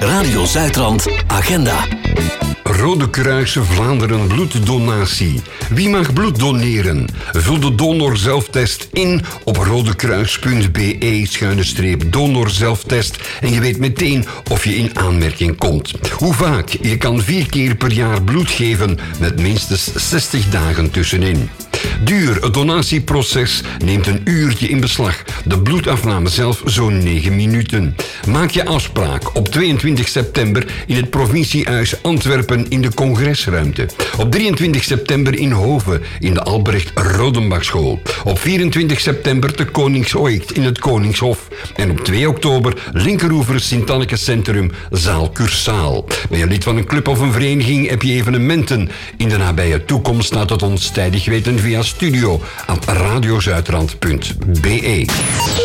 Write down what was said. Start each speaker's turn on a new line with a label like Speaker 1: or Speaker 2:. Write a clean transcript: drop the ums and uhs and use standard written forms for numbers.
Speaker 1: Radio Zuidrand Agenda.
Speaker 2: Rode Kruis Vlaanderen bloeddonatie. Wie mag bloed doneren? Vul de donorzelftest in op rodekruis.be/donorzelftest en je weet meteen of je in aanmerking komt. Hoe vaak? Je kan 4 keer per jaar bloed geven met minstens 60 dagen tussenin. Duur, het donatieproces neemt een uurtje in beslag. De bloedafname zelf zo'n 9 minuten. Maak je afspraak op 22 september in het provinciehuis Antwerpen in de congresruimte. Op 23 september in Hoven in de Albrecht Rodenbachschool. Op 24 september te Koningsoord in het Koningshof. En op 2 oktober Linkeroever Sint-Anneke Centrum, zaal Cursaal. Ben je lid van een club of een vereniging, heb je evenementen. In de nabije toekomst laat het ons tijdig weten via studio@radiozuidrand.be.